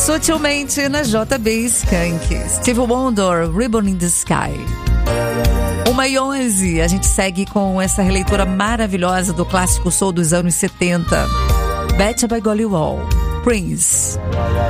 Sutilmente na JB Skank. Steve Wonder, Ribbon in the Sky. 1h11, a gente segue com essa releitura maravilhosa do clássico soul dos anos 70. Betcha by Golly Wall, Prince.